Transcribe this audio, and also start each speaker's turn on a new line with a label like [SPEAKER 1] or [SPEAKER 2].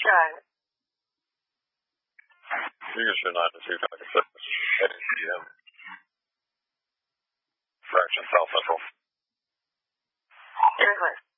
[SPEAKER 1] Sure.
[SPEAKER 2] You can show 9 to 2 target 6 p.m. Fraction South Central.
[SPEAKER 1] Request.